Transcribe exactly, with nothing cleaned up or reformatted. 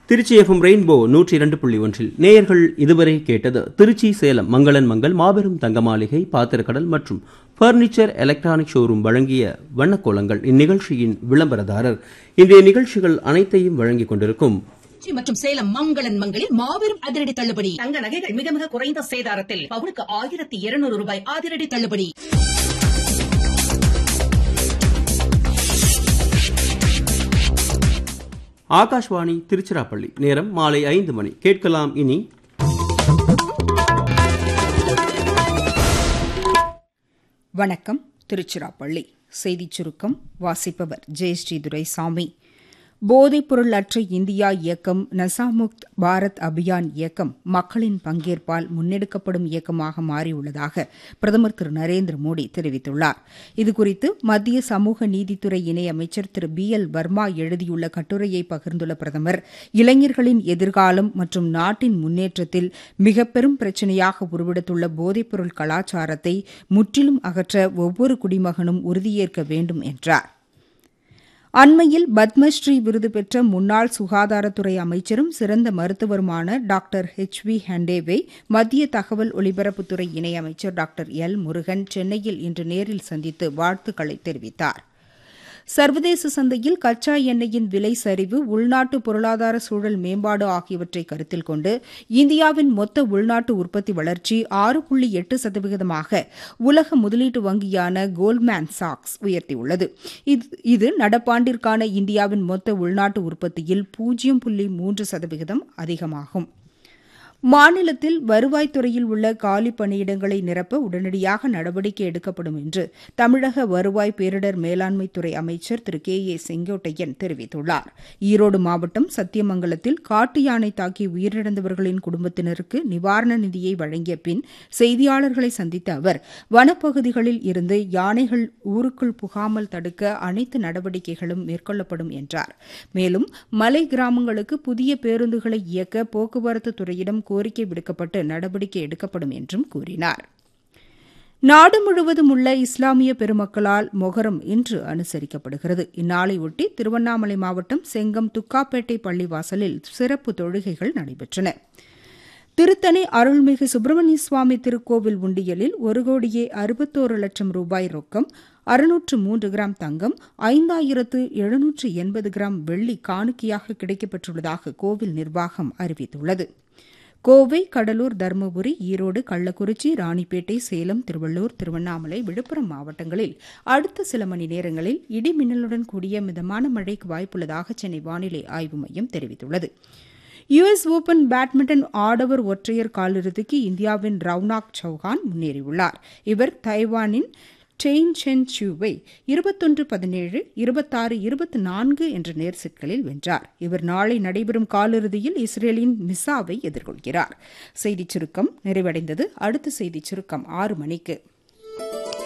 Trichy FM rainbow நூற்றி இரண்டு புள்ளி ஒன்றில் நேயர்கள் இதுவரை கேட்டது திருச்சி சேலம் மங்களன் மங்கள் மாபெரும் தங்க மாளிகை பாத்திரக்கடல் மற்றும் பர்னிச்சர் எலக்ட்ரானிக் ஷோரூம் வழங்கிய வண்ணக்கோலங்கள். இந்நிகழ்ச்சியின் விளம்பரதாரர். இன்றைய நிகழ்ச்சிகள் அனைத்தையும் வழங்கிக் கொண்டிருக்கும் திருச்சி மற்றும் சேலம் மங்களன் மங்களில் மாபெரும் அதிரடி தள்ளுபடி. தங்க நகைகள் மிக மிக குறைந்த சேதாரத்தில் பவுனுக்கு ஆயிரத்தி இருநூறு ரூபாய் அதிரடி தள்ளுபடி. ஆகாஷ்வாணி திருச்சிராப்பள்ளி. நேரம் மாலை ஐந்து மணி. கேட்கலாம் இனி வணக்கம். திருச்சிராப்பள்ளி செய்திச் சுருக்கம் வாசிப்பவர் ஜெயஸ்ரீ துரைசாமி. போதைப்பொருள் அற்ற இந்தியா இயக்கம், நசாமுக்த் பாரத் அபியான் இயக்கம் மக்களின் பங்கேற்பால் முன்னெடுக்கப்படும் இயக்கமாக மாறியுள்ளதாக பிரதமர் திரு நரேந்திர மோடி தெரிவித்துள்ளார். இதுகுறித்து மத்திய சமூக நீதித்துறை இணையமைச்சர் திரு பி எல் வர்மா எழுதியுள்ள கட்டுரையை பகிர்ந்துள்ள பிரதமர், இளைஞர்களின் எதிர்காலம் மற்றும் நாட்டின் முன்னேற்றத்தில் மிக பெரும் பிரச்சினையாக உருவெடுத்துள்ள போதைப்பொருள் கலாச்சாரத்தை முற்றிலும் அகற்ற ஒவ்வொரு குடிமகனும் உறுதியேற்க வேண்டும் என்றார். அண்மையில் பத்மஸ்ரீ விருது பெற்ற முன்னாள் சுகாதாரத்துறை அமைச்சரும் சிறந்த மருத்துவருமான டாக்டர் ஹெச் வி ஹண்டேவை மத்திய தகவல் ஒலிபரப்புத்துறை இணையமைச்சர் டாக்டர் எல் முருகன் சென்னையில் இன்று நேரில் சந்தித்து வாழ்த்துக்களை தெரிவித்தார். சர்வதேச சந்தையில் கச்சா எண்ணெயின் விலை சரிவு, உள்நாட்டு பொருளாதார சூழல் மேம்பாடு ஆகியவற்றை கருத்தில் கொண்டு இந்தியாவின் மொத்த உள்நாட்டு உற்பத்தி வளர்ச்சி ஆறு புள்ளி எட்டு சதவீதமாக உலக முதலீட்டு வங்கியான கோல்ட்மேன் சாக்ஸ் உயர்த்தியுள்ளது. இது நடப்பாண்டிற்கான இந்தியாவின் மொத்த உள்நாட்டு உற்பத்தியில் பூஜ்ஜியம் புள்ளி மூன்று சதவீதம் அதிகமாகும். மாநிலத்தில் வருவாய்த்துறையில் உள்ள காலி பணியிடங்களை நிரப்ப உடனடியாக நடவடிக்கை எடுக்கப்படும் என்று தமிழக வருவாய் பேரிடர் மேலாண்மைத்துறை அமைச்சர் திரு கே ஏ செங்கோட்டையன் தெரிவித்துள்ளார். ஈரோடு மாவட்டம் சத்தியமங்கலத்தில் காட்டு யானை தாக்கி உயிரிழந்தவர்களின் குடும்பத்தினருக்கு நிவாரண நிதியை வழங்கிய பின் செய்தியாளர்களை சந்தித்த அவர், வனப்பகுதிகளில் இருந்து யானைகள் ஊருக்குள் புகாமல் தடுக்க அனைத்து நடவடிக்கைகளும் மேற்கொள்ளப்படும் என்றார். மேலும் மலை கிராமங்களுக்கு புதிய பேருந்துகளை இயக்க போக்குவரத்து துறையிடம் கோரிக்கை விடுக்கப்பட்டு நடவடிக்கை எடுக்கப்படும் என்றும் கூறினார். நாடு முழுவதும் உள்ள இஸ்லாமிய பெருமக்களால் மொஹரம் இன்று அனுசரிக்கப்படுகிறது. இந்நாளையொட்டி திருவண்ணாமலை மாவட்டம் செங்கம் துக்காப்பேட்டை பள்ளிவாசலில் சிறப்பு தொழுகைகள் நடைபெற்றன. திருத்தணி அருள்மிகு சுப்பிரமணிய சுவாமி திருக்கோவில் உண்டியலில் ஒரு கோடியே அறுபத்தோரு லட்சம் ரூபாய் ரொக்கம், அறுநூற்று மூன்று கிராம் தங்கம், ஐந்தாயிரத்து எழுநூற்று எண்பது கிராம் வெள்ளி காணிக்கையாக கிடைக்கப்பெற்றுள்ளதாக கோவில் நிர்வாகம் அறிவித்துள்ளது. கோவை, கடலூர், தருமபுரி, ஈரோடு, கள்ளக்குறிச்சி, ராணிப்பேட்டை, சேலம், திருவள்ளூர், திருவண்ணாமலை, விழுப்புரம் மாவட்டங்களில் அடுத்த சில மணி நேரங்களில் இடி மின்னலுடன் கூடிய மிதமான மழைக்கு வாய்ப்புள்ளதாக சென்னை வானிலை ஆய்வு மையம் தெரிவித்துள்ளது. யுஎஸ் ஓபன் பேட்மிண்டன் ஆடவர் ஒற்றையர் காலிறுதிக்கு இந்தியாவின் ரவுனாக் சௌஹான் முன்னேறியுள்ளார். இவர் தைவானின் செயின் சென் ஷூவை இருபத்தொன்று பதினேழு, இருபத்தாறு இருபத்தி நான்கு என்ற நேர் செட்களில் வென்றார். இவர் நாளை நடைபெறும் காலிறுதியில் இஸ்ரேலின் மிசாவை எதிர்கொள்கிறார். செய்திச் சுருக்கம் நிறைவடைந்தது. அடுத்த செய்திச் சுருக்கம் ஆறு மணிக்கு.